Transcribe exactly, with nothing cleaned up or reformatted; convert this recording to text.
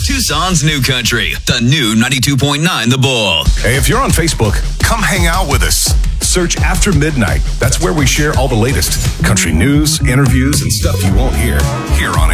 Tucson's new country, the new ninety-two point nine The Bull. Hey, if you're on Facebook, come hang out with us. Search After Midnight. That's where we share all the latest country news, interviews, and stuff you won't hear here on